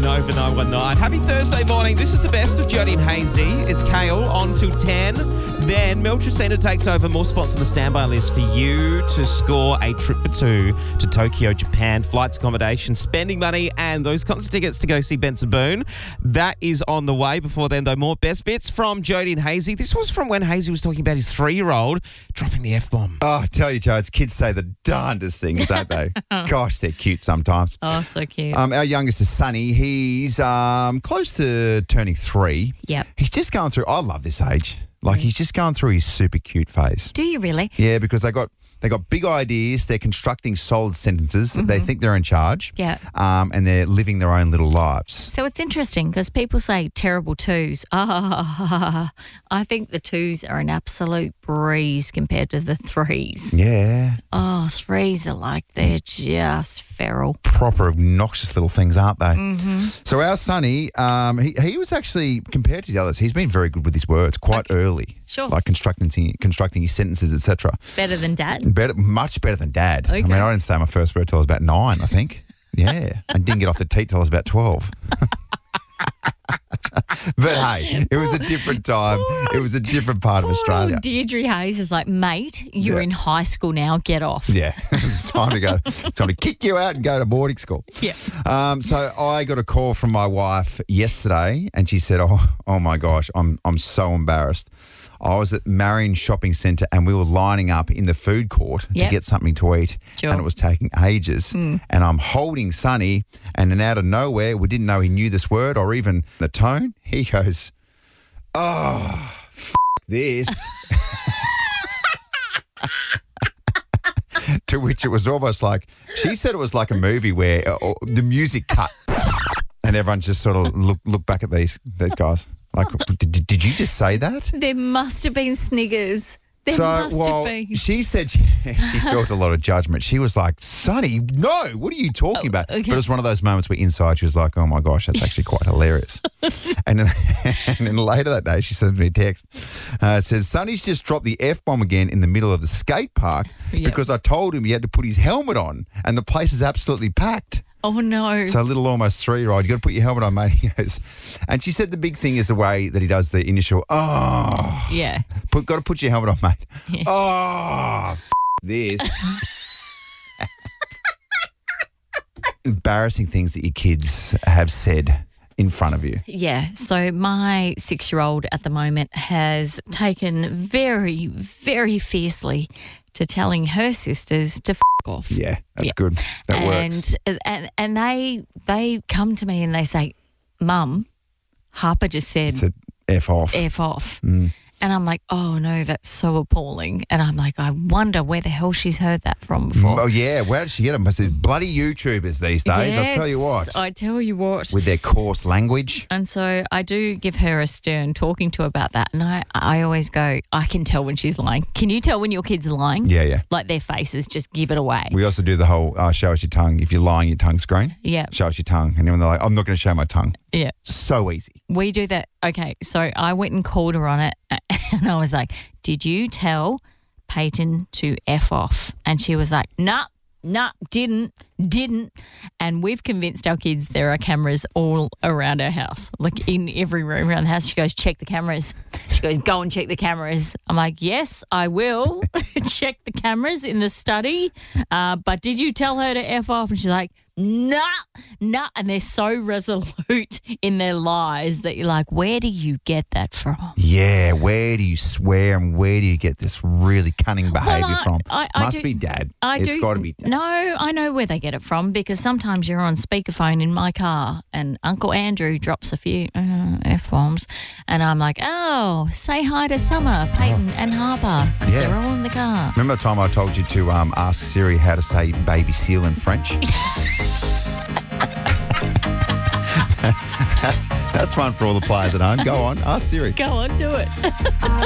Nova 919. Happy Thursday morning. This is the best of Jody and Hazy. It's Kale on till 10. Then Mel Tracina takes over. More spots on the standby list for you to score a trip for two to Tokyo, Japan. Flights, accommodation, spending money, and those concert tickets to go see Benson Boone. That is on the way. Before then, though, more best bits from Jody and Hazy. This was from when Hazy was talking about his 3-year-old dropping the F-bomb. Oh, I tell you, Joe, kids say the darndest things, don't they? Gosh, they're cute sometimes. Oh, so cute. Our youngest is Sonny. He's close to turning 3. Yep. He's just going through, I love this age. Like, he's just going through his super cute phase. Do you really? Yeah, because they got big ideas. They're constructing solid sentences. They think they're in charge. Yeah. And they're living their own little lives. So it's interesting because people say terrible 2s. I think the 2s are an absolute breeze compared to the 3s. Yeah. Oh, 3s are like they're just feral. Proper obnoxious little things, aren't they? So our Sonny, he was actually, compared to the others, he's been very good with his words quite early. Sure. Like constructing his sentences, etc. Better than Dad? Much better than Dad. Okay. I mean, I didn't say my first word till I was about 9, I think. Yeah. I didn't get off the teat till I was about 12. But hey, it was a different time. It was a different part of Australia. Deirdre Hayes is like, mate, you're in high school now. Get off. Yeah, it's time to go. It's time to kick you out and go to boarding school. Yeah. So I got a call from my wife yesterday, and she said, "Oh my gosh, I'm so embarrassed. I was at Marion Shopping Centre and we were lining up in the food court to get something to eat, and it was taking ages. And I'm holding Sonny, and then out of nowhere, we didn't know he knew this word or even the tone. He goes, "Oh, this." To which it was almost like, she said it was like a movie where the music cut and everyone just sort of looked back at these guys. Like, did you just say that? There must have been sniggers. There must have been. She said she felt a lot of judgment. She was like, "Sonny, no, what are you talking about?" Okay. But it was one of those moments where inside she was like, "Oh my gosh, that's actually quite hilarious." and then later that day, she sent me a text. It says, "Sonny's just dropped the F-bomb again in the middle of the skate park because I told him he had to put his helmet on and the place is absolutely packed." Oh, no. So a little almost 3-year-old, you got to put your helmet on, mate. He goes, and she said the big thing is the way that he does the initial, "Oh." Yeah. Got to put your helmet on, mate. Yeah. Oh, this. Embarrassing things that your kids have said in front of you. Yeah. So my 6-year-old at the moment has taken very, very fiercely to telling her sisters to off. Yeah, that's good. That works. And they come to me and they say, "Mum, Harper just said F off. F off." And I'm like, "Oh no, that's so appalling." And I'm like, I wonder where the hell she's heard that from before. Oh yeah, where did she get them? It's bloody YouTubers these days. Yes, I tell you what. With their coarse language. And so I do give her a stern talking to about that. And I always go, I can tell when she's lying. Can you tell when your kid's lying? Yeah. Like their faces just give it away. We also do the whole show us your tongue. If you're lying, your tongue's green. Yeah. Show us your tongue. And then when they're like, "I'm not going to show my tongue." Yeah. So easy. We do that. Okay, so I went and called her on it and I was like, "Did you tell Peyton to F off?" And she was like, nah, didn't. And we've convinced our kids there are cameras all around our house, like in every room around the house. She goes, "Check the cameras." She goes, "Go and check the cameras." I'm like, "Yes, I will check the cameras in the study. But did you tell her to F off?" And she's like, nah. And they're so resolute in their lies that you're like, where do you get that from? Yeah, where do you swear and where do you get this really cunning behaviour from? Must be Dad. It's got to be Dad. No, I know where they get it from because sometimes you're on speakerphone in my car and Uncle Andrew drops a few F-bombs and I'm like, "Oh, say hi to Summer, Peyton and Harper," because they're all in the car. Remember the time I told you to ask Siri how to say baby seal in French? That's fun for all the players at home. Go on, ask Siri. Go on, do it.